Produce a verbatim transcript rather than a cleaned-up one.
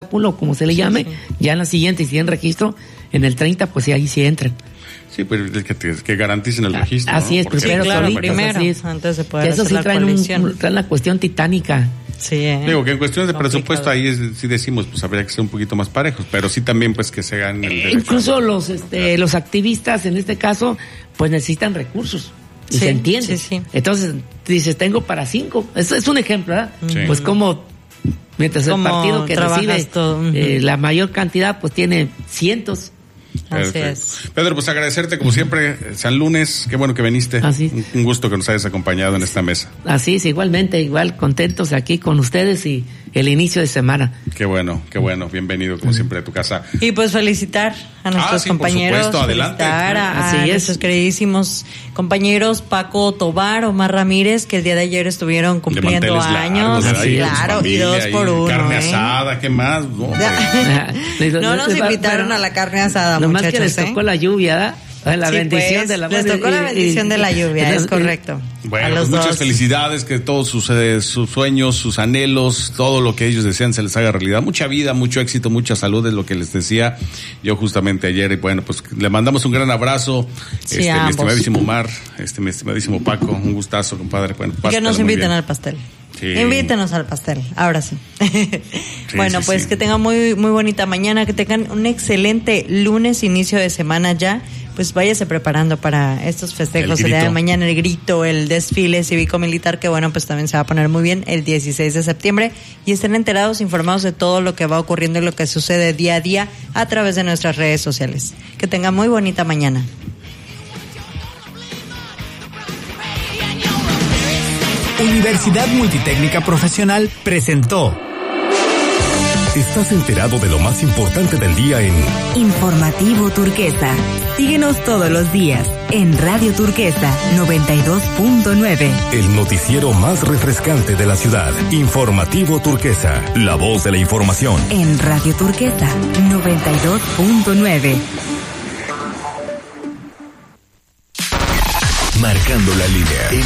pulo, como se le sí, llame, sí. ya en la siguiente, si en registro, en el treinta, pues sí, ahí sí entran. Sí, pues que, que, que garanticen el registro. Así ¿no? es, Porque primero, sí, claro, solitos, primero, así es. antes de poder Que eso hacer sí la traen, coalición. un, traen la cuestión titánica. Sí, ¿eh? Digo que en cuestiones de Complicado. presupuesto ahí es, sí decimos, pues habría que ser un poquito más parejos, pero sí también pues que se hagan el Eh, derecho. incluso los este, los activistas, en este caso, pues necesitan recursos. Y Sí, se entiende. sí, sí. Entonces, dices, tengo para cinco. Eso es un ejemplo, ¿verdad? Sí. Pues como, mientras el Como partido que trabajas recibe todo. Ujú. eh, la mayor cantidad, pues tiene cientos. Así Perfecto. es. Pedro, pues agradecerte como siempre, San Lunes, qué bueno que viniste. Así. Un, un gusto que nos hayas acompañado en esta mesa. Así es, igualmente, igual contentos aquí con ustedes y el inicio de semana. Qué bueno, qué bueno, bienvenido como siempre a tu casa. Y pues felicitar a nuestros Ah, sí, por compañeros, supuesto, adelante. felicitar a, Así a es. nuestros queridísimos compañeros Paco Tobar, Omar Ramírez, que el día de ayer estuvieron cumpliendo manteles años, largos, Así es. claro, y familia, dos por uno. Carne ¿eh? asada, ¿qué más? No, hombre. No nos invitaron a la carne asada, Nomás muchachos, que les tocó ¿eh? la lluvia, ¿verdad? La Sí, bendición pues, de la les tocó la bendición de la lluvia, es correcto. A Bueno, los pues muchas dos. felicidades, que todos sus, eh, sus sueños, sus anhelos, todo lo que ellos desean se les haga realidad. Mucha vida, mucho éxito, mucha salud es lo que les decía yo justamente ayer. Y bueno, pues le mandamos un gran abrazo, Sí, este, a mi ambos. estimadísimo Omar, este, mi estimadísimo Paco, un gustazo, compadre. Bueno, Y que pásatela nos muy inviten bien. al pastel. Sí. Invítenos al pastel, ahora sí. Bueno, sí, pues sí. que tengan muy muy bonita mañana, que tengan un excelente lunes, inicio de semana ya. Pues váyase preparando para estos festejos El el día de grito. mañana, el grito, el desfile cívico-militar, que bueno, pues también se va a poner muy bien el dieciséis de septiembre. Y estén enterados, informados de todo lo que va ocurriendo y lo que sucede día a día a través de nuestras redes sociales. Que tengan muy bonita mañana. Universidad Multitécnica Profesional presentó. Estás enterado de lo más importante del día en Informativo Turquesa. Síguenos todos los días en Radio Turquesa noventa y dos punto nueve. el noticiero más refrescante de la ciudad. Informativo Turquesa, la voz de la información. En Radio Turquesa noventa y dos punto nueve. Marcando la línea.